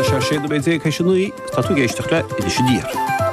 se sé do bé chéisiúí tá tú géisteach le idir sé dír.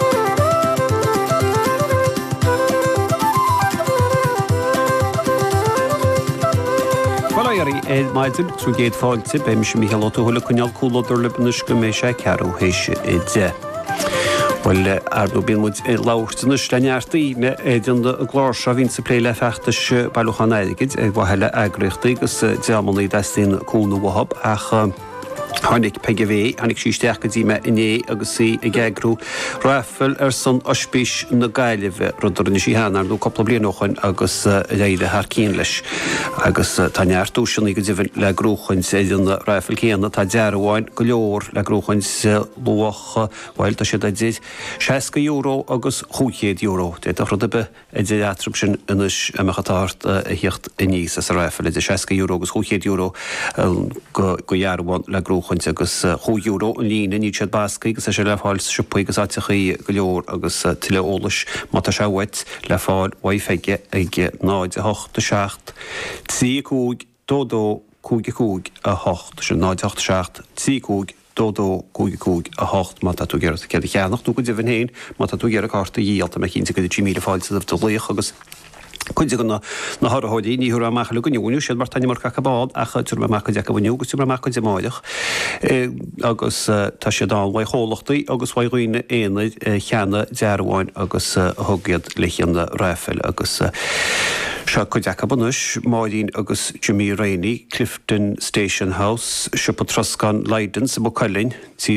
Fáirí é maidin trú géad fáilte be me sem Michael thula chuneal cúlaidir libnis go mé sé ceú hééis dé. Well ardú bíon muid láirtanas leneartaí me éidirn a glár se vín sa plé le feachtas bailúchanéigeid ag bhheile agrachtaí agus deamanaí deistín cúna wahab ach Hannig PGV, hannig síisteach go dtí me iné agus sí i gceagrú rafuil san ospís na gaiileh rudarna sí heanar nó coppla blianóchain agus réide thar cín leis. Agus tá neartúisianí go dtíhann le grúchain éidirn na rafuil chéanna tá dearháin go leor le grúchain luach bhil tá sé déid €60 agus €100. Dé a rudabe é dé atrub sin inis mechatáart a hiocht i níos sa rafuil idir €60 agus €100 go dhearháin le grúchain agus €100 an lína ní siad bascaí agus sé le fáil sipaí agus áitichaí go leor agus tileolalas mata se wet le fáil waifeige ag 9-8 tí cúg dódó cúg a 8 sin 9-8 tí cúg dódó cúg a 8 mata tú gear cead cheannach tú go dtíhann héin mata tú gear a carta díalta me cinn go 10 fáilte do léoch agus Cuide go na háthóidí ní thura amach le goniuú sé mar taine mar cacabád a chuir me mac deach bhniu gus mar mac demáideach agus tá sé dá bhaid chólachtaí agus bhaidghine éanaid cheanna dearháin agus thugiad lechéanna rafuil agus se go deach banúis máidín agus Jimmy Rainey, Clifton Station House, sipa troscan Leiden sa Bocalin